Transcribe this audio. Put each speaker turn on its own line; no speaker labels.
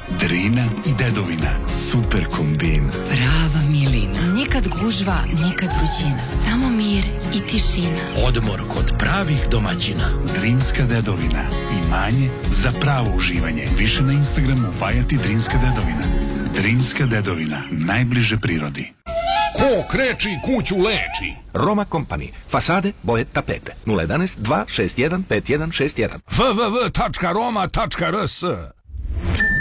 Drina i dedovina. Super kombina.
Prava milina. Nikad gužva, nikad vrućina. Samo mir i tišina.
Odmor kod pravih domaćina.
Drinska dedovina. Imanje za pravo uživanje. Više na Instagramu Vajati Drinska dedovina. Drinska dedovina. Najbliže prirodi.
Ko kreči kuću leči.
Roma Company. Fasade, boje, tapete. 011 261 5161.
www.roma.rs